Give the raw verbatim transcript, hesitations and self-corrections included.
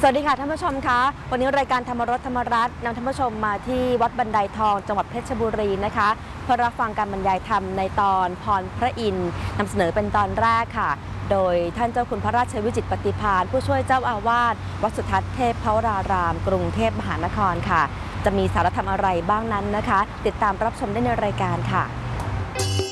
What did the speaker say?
สวัสดีค่ะท่านผู้ชมคะวันนี้รายการธรรมรสธรรมรัตน์นำท่านผู้ชมมาที่วัดบันไดทองจังหวัดเพชรบุรีนะคะเพื่อรับฟังการบรรยายธรรมในตอนพรพระอินทร์นำเสนอเป็นตอนแรกค่ะโดยท่านเจ้าคุณพระราชวิจิตรปฏิภาณผู้ช่วยเจ้าอาวาสวัดสุทัศน์เทพวรารามกรุงเทพมหานครค่ะจะมีสาระธรรมอะไรบ้างนั้นนะคะติดตามรับชมได้ในรายการค่ะ